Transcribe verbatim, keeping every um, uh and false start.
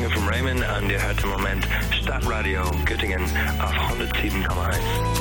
Inge von Raymond und ihr hört im Moment Stadtradio Göttingen auf hundertsieben Komma eins.